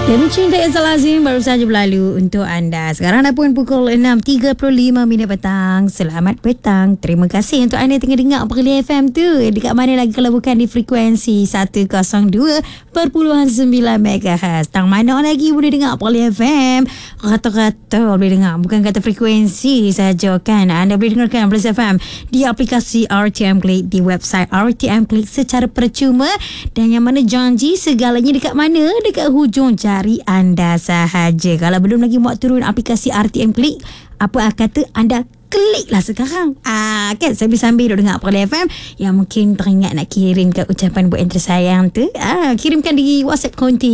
Demi Cinta Izzal Azim baru saja berlalu untuk anda. Sekarang dah pun pukul 6.35 minit petang. Selamat petang. Terima kasih untuk anda tengah dengar Perlis FM tu. Dekat mana lagi kalau bukan di frekuensi 102.9 MHz. Tang mana lagi boleh dengar Perlis FM? Kata-kata boleh dengar. Bukan kata frekuensi saja kan. Anda boleh dengarkan Perlis FM di aplikasi RTM Click, di website RTM Click secara percuma. Dan yang mana janji segalanya dekat mana? Dekat hujung jari anda sahaja. Kalau belum lagi muat turun aplikasi RTM Click, apa kata anda klik lah sekarang. Kan sambil-sambil duk dengar Perlis FM yang mungkin teringat nak kirimkan ucapan buat yang tersayang tu. Kirimkan di WhatsApp konti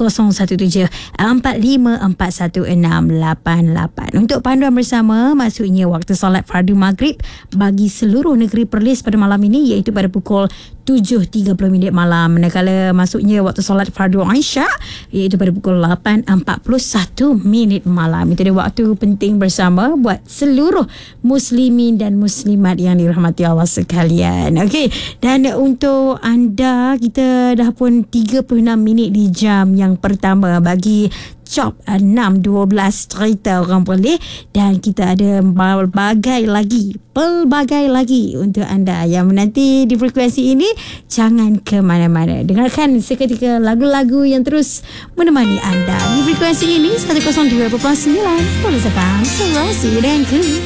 017-4541-688. Untuk panduan bersama, maksudnya waktu solat fardu maghrib bagi seluruh negeri Perlis pada malam ini, iaitu pada pukul 7.30 minit malam. Manakala maksudnya waktu solat fardu Isya iaitu pada pukul 8.41 minit malam. Itu dia waktu penting bersama buat seluruh muslimin dan muslimat yang dirahmati Allah sekalian. Okey, dan untuk anda, kita dah pun 36 minit di jam yang pertama bagi Chop 6.12 cerita orang Perlis, dan kita ada pelbagai lagi untuk anda yang menanti di frekuensi ini. Jangan ke mana-mana, dengarkan seketika lagu-lagu yang terus menemani anda di frekuensi ini 102.9 Perlis FM, Serasi dan